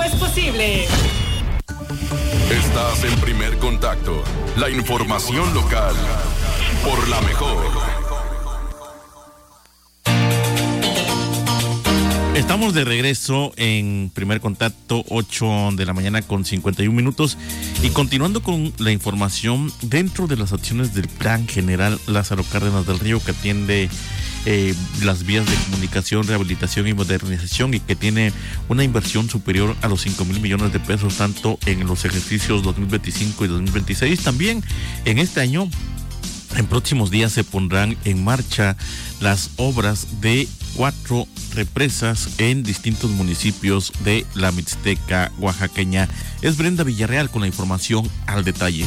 es posible. Estás en Primer Contacto, la información local por la mejor. Estamos de regreso en Primer Contacto, 8 de la mañana con 51 minutos, y continuando con la información dentro de las acciones del Plan General Lázaro Cárdenas del Río, que atiende las vías de comunicación, rehabilitación y modernización, y que tiene una inversión superior a los 5,000 millones de pesos, tanto en los ejercicios 2025 y 2026. También en este año, en próximos días, se pondrán en marcha las obras de 4 represas en distintos municipios de la Mixteca oaxaqueña. Es Brenda Villarreal con la información al detalle.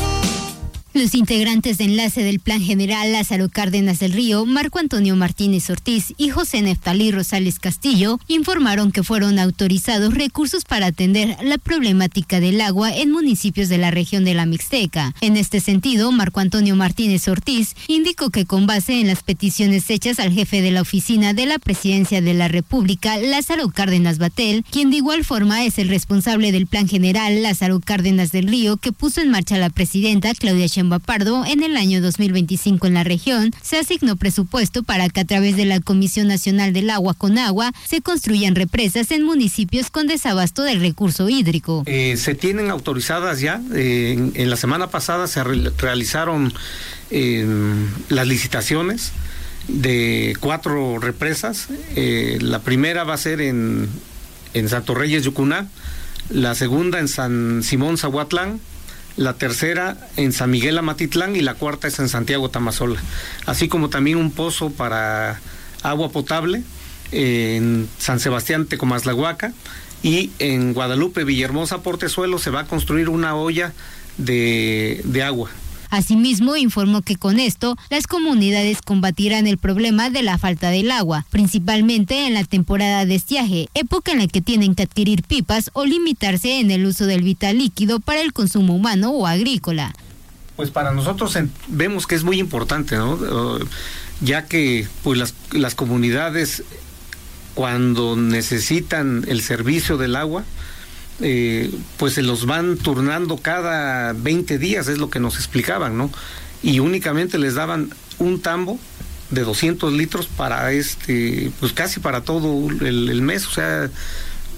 Los integrantes de enlace del Plan General Lázaro Cárdenas del Río, Marco Antonio Martínez Ortiz y José Neftalí Rosales Castillo, informaron que fueron autorizados recursos para atender la problemática del agua en municipios de la región de la Mixteca. En este sentido, Marco Antonio Martínez Ortiz indicó que con base en las peticiones hechas al jefe de la oficina de la Presidencia de la República, Lázaro Cárdenas Batel, quien de igual forma es el responsable del Plan General Lázaro Cárdenas del Río que puso en marcha la presidenta Claudia Sheinbaum Pardo en el año 2025 en la región, se asignó presupuesto para que a través de la Comisión Nacional del Agua con Agua se construyan represas en municipios con desabasto del recurso hídrico. Se tienen autorizadas ya, en la semana pasada se realizaron las licitaciones de 4 represas. La primera va a ser en Santo Reyes, Yucuná, la segunda en San Simón, Zahuatlán, la tercera en San Miguel Amatitlán y la cuarta es en Santiago Tamazola, así como también un pozo para agua potable en San Sebastián Tecomazlahuaca, y en Guadalupe Villahermosa Portezuelo se va a construir una olla de agua. Asimismo, informó que con esto las comunidades combatirán el problema de la falta del agua, principalmente en la temporada de estiaje, época en la que tienen que adquirir pipas o limitarse en el uso del vital líquido para el consumo humano o agrícola. Pues para nosotros vemos que es muy importante, ¿no? Ya que pues las comunidades, cuando necesitan el servicio del agua, pues se los van turnando cada 20 días, es lo que nos explicaban, ¿no? Y únicamente les daban un tambo de 200 litros para pues casi para todo el mes, o sea,